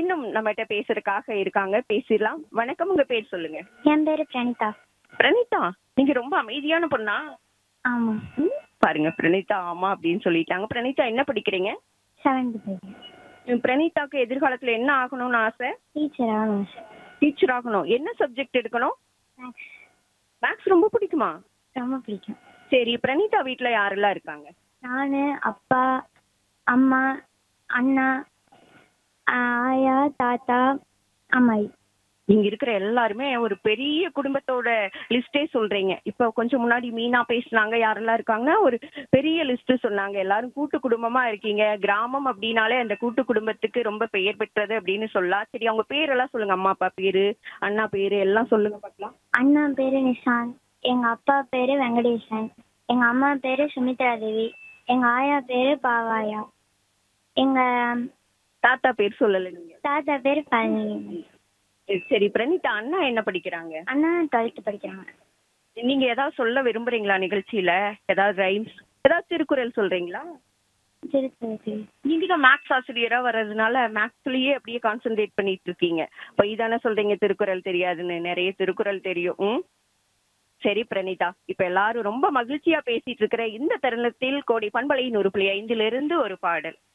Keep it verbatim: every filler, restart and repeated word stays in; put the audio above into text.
இன்னும் நம்மகிட்ட பேசுறதுக்காக இருக்காங்க, பேசிடலாம். வணக்கம், உங்க பேர் சொல்லுங்க. என் பேரு பிரணீதா. பிரணீதா, நீங்க ரொம்ப அமைதியான பொண்ணா? ஆமா. ம், பாருங்க, பிரணீதா ஆமா அப்படின்னு சொல்லிட்டாங்க. பிரணீதா என்ன படிக்கிறீங்க? செவன்த் பேரு. ம், பிரணீதாக்கு எதிர்காலத்துல என்ன ஆகணும்னு ஆசை? டீச்சர் ஆகணும் சார். டீச்சர் ஆகணும். என்ன சப்ஜெக்ட் எடுக்கணும்? மேக்ஸ் மேக்ஸ் ரொம்ப பிடிக்குமா? ரொம்ப பிடிக்கும். சரி, பிரணீதா வீட்ல யாரெல்லாம் இருக்காங்க? நானு, அப்பா, அம்மா, அண்ணா, ஆயா, தாத்தா, அம்மாயி. இங்க இருக்கிற எல்லாருமே ஒரு பெரிய குடும்பத்தோட லிஸ்டே சொல்றீங்க. இப்ப கொஞ்சம் முன்னாடி மீனா பேசுனாங்க, யாரெல்லாம் இருக்காங்கன்னா ஒரு பெரிய லிஸ்ட் சொன்னாங்க. எல்லாரும் கூட்டு குடும்பமா இருக்கீங்க. கிராமம் அப்படின்னாலே அந்த கூட்டு குடும்பத்துக்கு ரொம்ப பெயர் பெற்றது அப்படின்னு சொல்லலாம். சரி, அவங்க பேரெல்லாம் சொல்லுங்க. அம்மா அப்பா பேரு, அண்ணா பேரு எல்லாம் சொல்லுங்க பார்க்கலாம். அண்ணா பேரு நிஷாந்த், எங்க அப்பா பேரு வெங்கடேசன், எங்க அம்மா பேரு சுமித்ரா தேவி, எங்க ஆயா பேரு பாவாயா, எங்க தாத்தா பேர் சொல்லல நீங்க. தாத்தா பேரு பழனி. சரி, பிரணீதா அண்ணா என்ன படிக்கிறாங்க? அண்ணா டுவெல்த் படிக்கிறாங்க. நீங்க ஏதாவது சொல்ல விரும்புறீங்களா நிகழ்ச்சியில? ஏதாவது ரைம்ஸ், ஏதாவது திருக்குறள் சொல்றீங்களா? சரி சரி சரி. நீங்க தான் மேக்ஸ் ஆசிரியரா வர்றதுனால மேக்ஸ்லயே அப்படியே கான்சென்ட்ரேட் பண்ணிட்டு இருக்கீங்க. இப்போ இதானே சொல்றீங்க திருக்குறள் தெரியாதுன்னு. நிறைய திருக்குறள் தெரியும். ம், சரி பிரணீதா, இப்ப எல்லாரும் ரொம்ப மகிழ்ச்சியா பேசிட்டு இருக்கிற இந்த தருணத்தில் கோடி பண்பலையின் ஒரு புள்ளி ஐந்திலிருந்து ஒரு பாடல்.